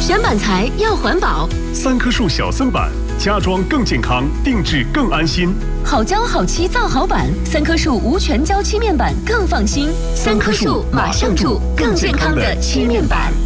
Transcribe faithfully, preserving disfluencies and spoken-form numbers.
选板材要环保， 三棵树小森板，家装更健康，定制更安心。 好胶好漆造好板，三棵树无全胶漆面板更放心。三棵树马上住更健康的漆面板。